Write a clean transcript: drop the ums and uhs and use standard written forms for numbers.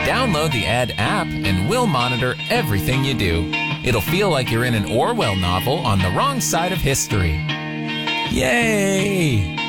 Download the Ed app and we'll monitor everything you do. It'll feel like you're in an Orwell novel on the wrong side of history. Yay!